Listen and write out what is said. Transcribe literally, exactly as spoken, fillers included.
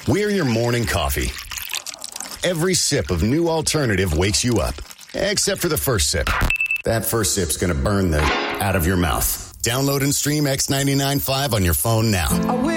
We're your morning coffee. Every sip of New Alternative wakes you up. Except for the first sip. That first sip's going to burn the out of your mouth. Download and stream X ninety-nine point five on your phone now.